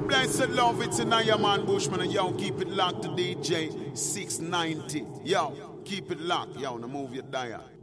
blessed love, it's in your man Bushman, and yo, keep it locked to DJ 690. Yo, keep it locked. Yo, now move your dial.